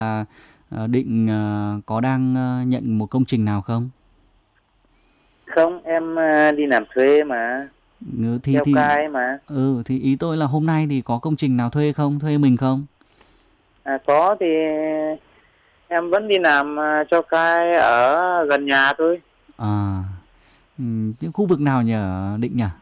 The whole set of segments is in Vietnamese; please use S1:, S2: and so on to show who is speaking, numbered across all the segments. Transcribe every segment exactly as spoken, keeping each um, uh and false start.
S1: là ờ, Định ờ, có đang ờ, nhận một công trình nào không?
S2: Không, em à, đi làm thuê mà,
S1: Ừ, thì
S2: theo
S1: thì
S2: ca mà.
S1: ừ thì ý tôi là hôm nay thì có công trình nào thuê không? Thuê mình không?
S2: À, có thì em vẫn đi làm à, cho ca ở gần nhà thôi.
S1: À, ừ, những khu vực nào nhỉ Định nhỉ?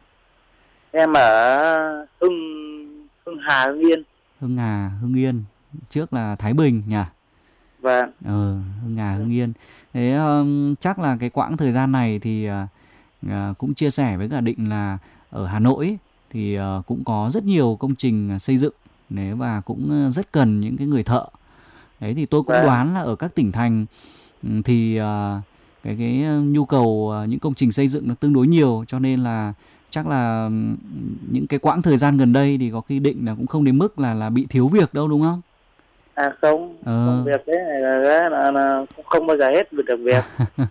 S2: Em ở Hưng Hưng Hà, Hưng Yên.
S1: Hưng Hà, Hưng Yên. Trước là Thái Bình nhỉ?
S2: Và
S1: Ờ, Hưng Hà, Hưng Yên. Thế ừm, chắc là cái quãng thời gian này thì à, à, cũng chia sẻ với cả Định là ở Hà Nội ấy, thì à, cũng có rất nhiều công trình xây dựng. Nếu và cũng ờ, rất cần những cái người thợ. Đấy thì tôi cũng
S2: và
S1: đoán là ở các tỉnh thành ừm, thì à, cái cái ờ, nhu cầu à, những công trình xây dựng nó tương đối nhiều, cho nên là chắc là ừm, những cái quãng thời gian gần đây thì có khi Định là cũng không đến mức là là bị thiếu việc đâu đúng không?
S2: à không, công
S1: Ờ.
S2: việc đấy này là, là, là, là không bao giờ hết được việc.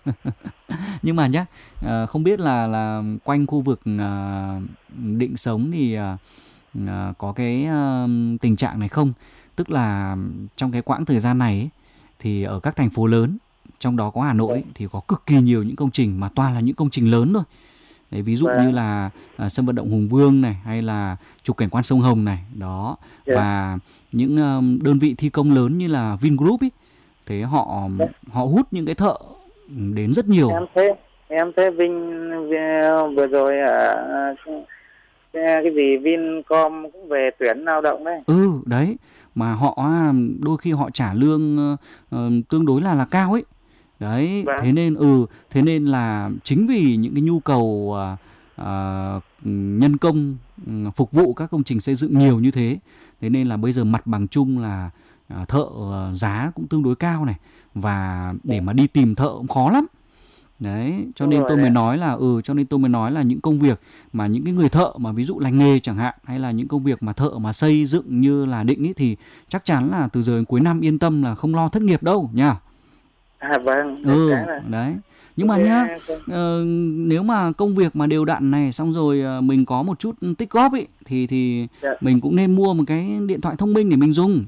S1: Nhưng mà nhá, ờ, không biết là là quanh khu vực ờ, Định sống thì ờ, ờ, có cái ờ, tình trạng này không? Tức là trong cái quãng thời gian này ấy, thì ở các thành phố lớn, trong đó có Hà Nội ấy, thì có cực kỳ nhiều những công trình mà toàn là những công trình lớn thôi. Đấy, ví dụ như
S2: Và
S1: là ờ, sân vận động Hùng Vương này hay là trục cảnh quan sông Hồng này, đó, và những ờ, đơn vị thi công lớn như là Vingroup ấy, thế họ họ hút những cái thợ đến rất nhiều.
S2: em thấy em thấy Vinh vi- vừa rồi ở cái, cái gì Vincom cũng về tuyển lao động đấy.
S1: Ừ, đấy, mà họ à, đôi khi họ trả lương ờ, ờ, tương đối là là cao ấy. Đấy,
S2: Và
S1: thế nên ừ, thế nên là chính vì những cái nhu cầu à, à, nhân công ừ, phục vụ các công trình xây dựng nhiều như thế, thế nên là bây giờ mặt bằng chung là à, thợ à, giá cũng tương đối cao này, và để mà đi tìm thợ cũng khó lắm. Đấy, cho
S2: đúng
S1: nên
S2: rồi
S1: tôi mới
S2: đấy.
S1: nói là ừ cho nên tôi mới nói là những công việc mà những cái người thợ mà ví dụ lành nghề chẳng hạn, hay là những công việc mà thợ mà xây dựng như là Định ấy, thì chắc chắn là từ giờ đến cuối năm yên tâm là không lo thất nghiệp đâu nha.
S2: À vâng, được
S1: Ừ,
S2: cái là
S1: đấy. Nhưng
S2: cái,
S1: mà nhá,
S2: cái,
S1: ờ, nếu mà công việc mà đều đặn này xong rồi ờ, mình có một chút tích góp ấy thì thì
S2: cái,
S1: mình cũng nên mua một cái điện thoại thông minh để mình dùng.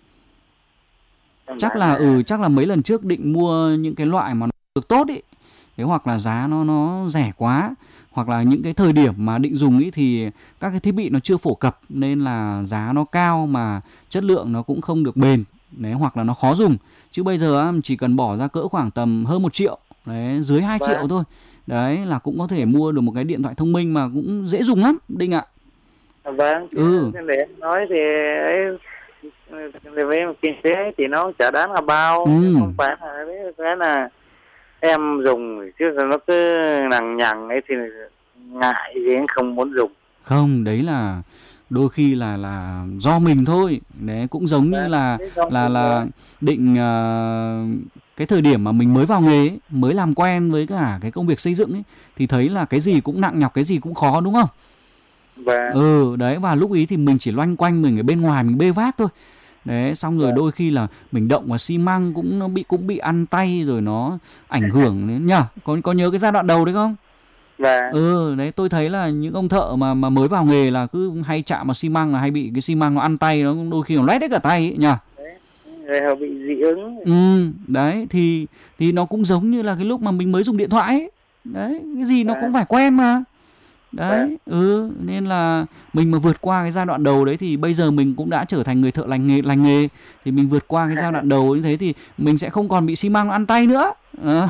S2: căn
S1: Chắc
S2: bản
S1: là
S2: là
S1: ừ chắc là mấy lần trước Định mua những cái loại mà nó được tốt ấy, thế hoặc là giá nó nó rẻ quá, hoặc là những cái thời điểm mà Định dùng ý thì các cái thiết bị nó chưa phổ cập nên là giá nó cao mà chất lượng nó cũng không được bền. Đấy, hoặc là nó khó dùng. Chứ bây giờ chỉ cần bỏ ra cỡ khoảng tầm hơn một triệu, đấy, dưới hai triệu
S2: và
S1: thôi. Đấy là cũng có thể mua được một cái điện thoại thông minh mà cũng dễ dùng lắm, Định ạ.
S2: vâng, cái,
S1: Ừ,
S2: cái để em nói thì ấy, thì với kinh tế thì nó cũng chả đáng là bao, chứ
S1: ừ.
S2: không phải là đấy, cái là em dùng chứ nó cứ lằng nhằng ấy thì ngại gì em không muốn dùng.
S1: Không, đấy là đôi khi là là do mình thôi. Đấy cũng giống như
S2: Và
S1: là
S2: cái dòng
S1: là
S2: mình rồi.
S1: là Định ờ, cái thời điểm mà mình mới vào nghề ấy, mới làm quen với cả cái công việc xây dựng ấy, thì thấy là cái gì cũng nặng nhọc, cái gì cũng khó đúng không?
S2: Và
S1: Ừ, đấy, và lúc ý thì mình chỉ loanh quanh mình ở bên ngoài mình bê vác thôi. Đấy, xong rồi
S2: và
S1: đôi khi là mình động vào xi măng cũng nó bị cũng bị ăn tay rồi nó ảnh hưởng đến nhở? Có có nhớ cái giai đoạn đầu đấy không?
S2: và
S1: Ừ, đấy tôi thấy là những ông thợ mà mà mới vào nghề là cứ hay chạm vào xi măng là hay bị cái xi măng nó ăn tay, nó đôi khi nó loét hết cả tay ấy nhỉ.
S2: đấy, người họ bị dị ứng.
S1: Ừ, đấy thì thì nó cũng giống như là cái lúc mà mình mới dùng điện thoại ấy. Đấy, cái gì nó cũng
S2: và
S1: phải quen mà.
S2: và
S1: Đấy, ừ, nên là mình mà vượt qua cái giai đoạn đầu đấy thì bây giờ mình cũng đã trở thành người thợ lành nghề lành nghề thì mình vượt qua cái giai đoạn đầu như thế thì mình sẽ không còn bị xi măng nó ăn tay nữa. Ờ.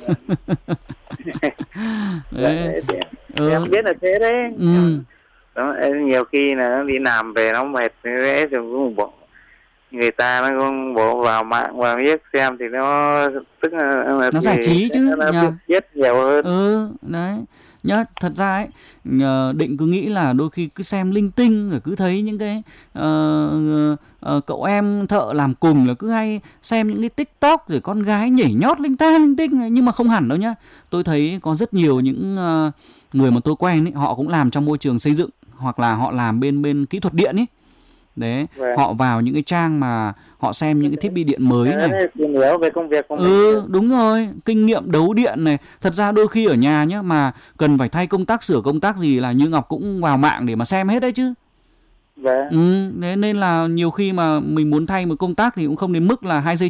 S1: Đấy.
S2: Vậy thì em
S1: Ừ.
S2: biết là thế đấy.
S1: Ừ.
S2: Đó, nhiều khi là nó đi làm về nó mệt thế thì cũng bỏ, người ta nó cũng bỏ vào mạng và biết xem thì nó tức là, là
S1: Nó
S2: thì
S1: giải trí chứ
S2: nó biết
S1: nhờ.
S2: biết nhiều hơn.
S1: Ừ, đấy nhá, thật ra ấy ờ, Định cứ nghĩ là đôi khi cứ xem linh tinh rồi cứ thấy những cái ờ, ờ, ờ, cậu em thợ làm cùng là cứ hay xem những cái TikTok rồi con gái nhảy nhót linh ta linh tinh, nhưng mà không hẳn đâu nhá. Tôi thấy có rất nhiều những ờ, người mà tôi quen ấy, họ cũng làm trong môi trường xây dựng hoặc là họ làm bên bên kỹ thuật điện ấy. Đấy,
S2: Và
S1: họ vào những cái trang mà họ xem những cái thiết bị điện mới
S2: nó
S1: này.
S2: tìm hiểu về công việc của mình.
S1: Ừ, đúng rồi, kinh nghiệm đấu điện này. Thật ra đôi khi ở nhà nhá, mà cần phải thay công tắc, sửa công tắc gì là như Ngọc cũng vào mạng để mà xem hết đấy chứ.
S2: Vâng.
S1: Ừ, thế nên là nhiều khi mà mình muốn thay một công tác thì cũng không đến mức là hai giây